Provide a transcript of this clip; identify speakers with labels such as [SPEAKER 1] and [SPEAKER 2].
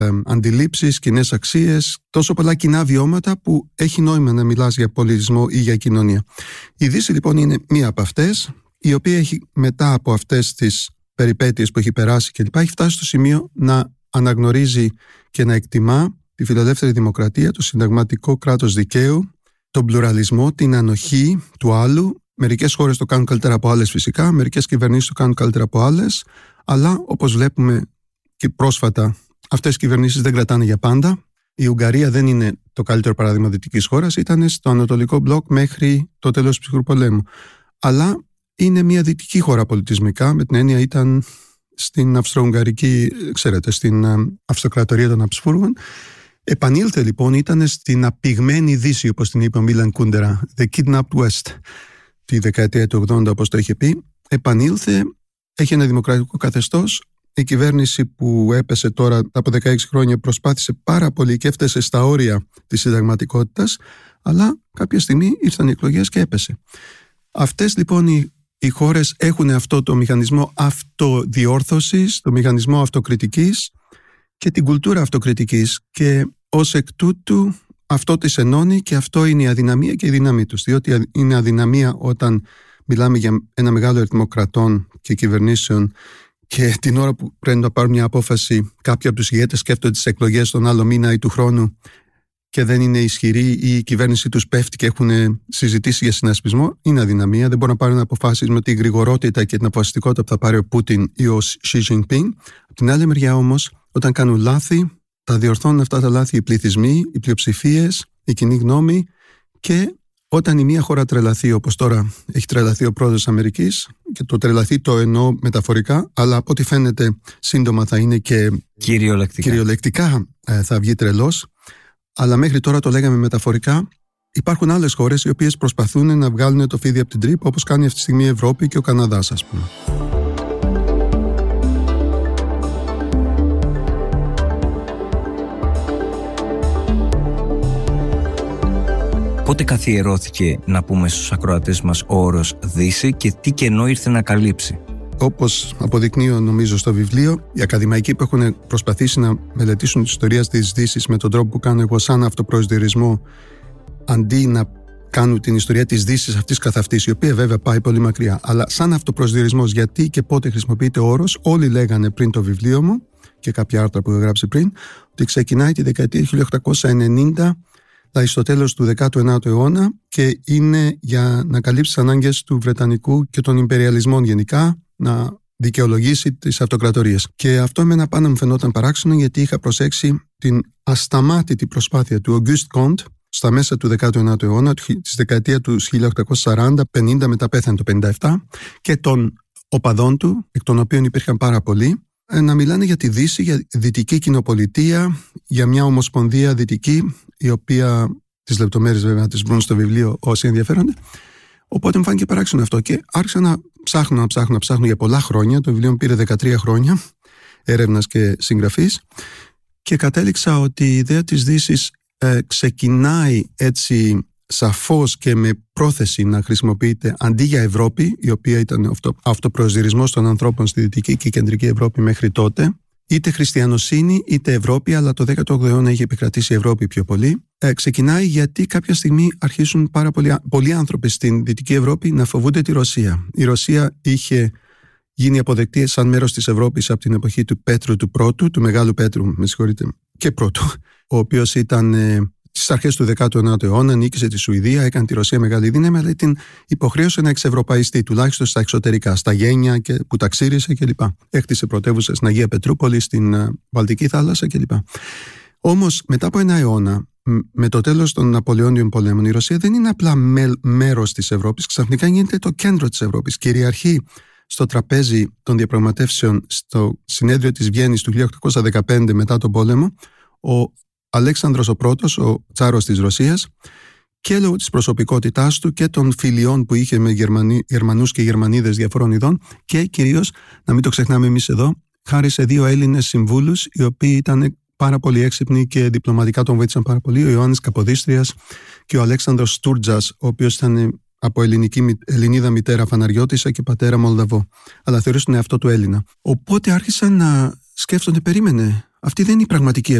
[SPEAKER 1] αντιλήψεις, κοινές αξίες, τόσο πολλά κοινά βιώματα που έχει νόημα να μιλάς για πολιτισμό ή για κοινωνία. Η Δύση λοιπόν είναι μία από αυτές, η οποία έχει μετά από αυτές τις περιπέτειες που έχει περάσει κλπ. Έχει φτάσει στο σημείο να αναγνωρίζει και να εκτιμά τη φιλελεύθερη δημοκρατία, το συνταγματικό κράτος δικαίου, τον πλουραλισμό, την ανοχή του άλλου. Μερικές χώρες το κάνουν καλύτερα από άλλες φυσικά, μερικές κυβερνήσεις το κάνουν καλύτερα από άλλες, αλλά όπως βλέπουμε και πρόσφατα, αυτές οι κυβερνήσεις δεν κρατάνε για πάντα. Η Ουγγαρία δεν είναι το καλύτερο παράδειγμα δυτικής χώρας, ήταν στο Ανατολικό Μπλοκ μέχρι το τέλος του ψυχρού πολέμου. Αλλά είναι μια δυτική χώρα πολιτισμικά, με την έννοια ήταν στην Αυστρο-Ουγγαρική, ξέρετε, στην Αυτοκρατορία των Αψφούργων. Επανήλθε λοιπόν, ήταν στην απειγμένη Δύση, όπως την είπε ο Μίλαν Κούντερα, The Kidnapped West, τη δεκαετία του 80, όπως το είχε πει. Επανήλθε, έχει ένα δημοκρατικό καθεστώς. Η κυβέρνηση που έπεσε τώρα από 16 χρόνια προσπάθησε πάρα πολύ και έφτασε στα όρια της συνταγματικότητας, αλλά κάποια στιγμή ήρθαν οι εκλογές και έπεσε. Αυτές λοιπόν οι χώρες έχουν αυτό το μηχανισμό αυτοδιόρθωσης, το μηχανισμό αυτοκριτικής και την κουλτούρα αυτοκριτικής, και ως εκ τούτου αυτό τις ενώνει, και αυτό είναι η αδυναμία και η δύναμή τους. Διότι είναι αδυναμία όταν μιλάμε για ένα μεγάλο αριθμό κρατών και κυβερνήσεων και την ώρα που πρέπει να πάρουν μια απόφαση, κάποιοι από τους ηγέτες σκέφτονται τις εκλογές τον άλλο μήνα ή του χρόνου και δεν είναι ισχυροί, ή η κυβέρνηση τους πέφτει και έχουν συζητήσει για συνασπισμό. Είναι αδυναμία. Δεν μπορούν να πάρουν αποφάσεις με τη γρηγορότητα και την αποφασιστικότητα που θα πάρει ο Πούτιν ή ο Xi Jinping. Από την άλλη μεριά όμως, όταν κάνουν λάθη, τα διορθώνουν αυτά τα λάθη οι πληθυσμοί, οι πλειοψηφίες, η κοινή γνώμη, και όταν η μία χώρα τρελαθεί, όπως τώρα έχει τρελαθεί ο πρόεδρος της Αμερικής, και το τρελαθεί το εννοώ μεταφορικά, αλλά από ό,τι φαίνεται σύντομα θα είναι και κυριολεκτικά θα βγει τρελός, αλλά μέχρι τώρα το λέγαμε μεταφορικά. Υπάρχουν άλλες χώρες οι οποίες προσπαθούν να βγάλουν το φίδι από την τρύπα, όπως κάνει αυτή τη στιγμή η Ευρώπη και ο Καναδάς, ας πούμε.
[SPEAKER 2] Πότε καθιερώθηκε, να πούμε στους ακροατές μας, ο όρος Δύση και τι κενό ήρθε να καλύψει?
[SPEAKER 1] Όπως αποδεικνύω νομίζω στο βιβλίο, οι ακαδημαϊκοί που έχουν προσπαθήσει να μελετήσουν την ιστορία της Δύσης με τον τρόπο που κάνω εγώ, σαν αυτοπροσδιορισμό, αντί να κάνουν την ιστορία της Δύσης αυτής καθ' αυτής, η οποία βέβαια πάει πολύ μακριά, αλλά σαν αυτοπροσδιορισμός γιατί και πότε χρησιμοποιείται ο όρος, όλοι λέγανε πριν το βιβλίο μου και κάποια άρθρα που έχω γράψει πριν, ότι ξεκινάει τη δεκαετία 1890, δηλαδή στο τέλος του 19ου αιώνα, και είναι για να καλύψει τις ανάγκες του Βρετανικού και των ιμπεριαλισμών γενικά, να δικαιολογήσει τις αυτοκρατορίες. Και αυτό εμένα πάντα μου φαινόταν παράξενο, γιατί είχα προσέξει την ασταμάτητη προσπάθεια του Auguste Comte στα μέσα του 19ου αιώνα, της δεκαετία του 1840-50, μετά πέθανε το 57, και των οπαδών του, εκ των οποίων υπήρχαν πάρα πολλοί, να μιλάνε για τη Δύση, για δυτική κοινοπολιτεία, για μια ομοσπονδία δυτική, η οποία τις λεπτομέρειες βέβαια τις βρουν στο βιβλίο όσοι ενδιαφέρονται. Οπότε μου φάνηκε παράξενο αυτό και άρχισα να ψάχνω για πολλά χρόνια. Το βιβλίο μου πήρε 13 χρόνια έρευνας και συγγραφής, και κατέληξα ότι η ιδέα της Δύσης ξεκινάει έτσι σαφώς και με πρόθεση να χρησιμοποιείται αντί για Ευρώπη, η οποία ήταν αυτοπροσδιορισμός των ανθρώπων στη Δυτική και Κεντρική Ευρώπη μέχρι τότε, είτε χριστιανοσύνη είτε Ευρώπη, αλλά το 18ο αιώνα είχε επικρατήσει η Ευρώπη πιο πολύ. Ξεκινάει γιατί κάποια στιγμή αρχίσουν πολλοί άνθρωποι στην Δυτική Ευρώπη να φοβούνται τη Ρωσία. Η Ρωσία είχε γίνει αποδεκτή σαν μέρος της Ευρώπης από την εποχή του Πέτρου του Πρώτου, του Μεγάλου Πέτρου, και Πρώτου, ο οποίος ήταν στις αρχές του 19ου αιώνα, νίκησε τη Σουηδία, έκανε τη Ρωσία μεγάλη δύναμη, αλλά την υποχρέωσε να εξευρωπαϊστεί, τουλάχιστον στα εξωτερικά, στα γένια που τα ξύρισε κλπ. Έκτισε πρωτεύουσες στην Αγία Πετρούπολη, στην Βαλτική θάλασσα κλπ. Όμως, μετά από ένα αιώνα, με το τέλος των Ναπολεόντιων πολέμων, η Ρωσία δεν είναι απλά μέρος της Ευρώπης, ξαφνικά γίνεται το κέντρο της Ευρώπης. Κυριαρχεί στο τραπέζι των διαπραγματεύσεων στο συνέδριο της Βιέννης του 1815 μετά τον πόλεμο, ο Αλέξανδρος ο Πρώτος, ο τσάρος της Ρωσίας, και λόγω της προσωπικότητάς του και των φιλιών που είχε με Γερμανούς και Γερμανίδες διαφορών ειδών, και κυρίως, να μην το ξεχνάμε εμείς εδώ, χάρη σε 2 Έλληνες συμβούλους, οι οποίοι ήταν πάρα πολύ έξυπνοι και διπλωματικά τον βοήθησαν πάρα πολύ, ο Ιωάννης Καποδίστριας και ο Αλέξανδρος Στούρτζας, ο οποίος ήταν από Ελληνίδα μητέρα Φαναριώτισσα και πατέρα Μολδαβό, αλλά θεωρούσε τον εαυτό του Έλληνα. Οπότε άρχισαν να σκέφτονται, περίμενε, Αυτή δεν είναι η πραγματική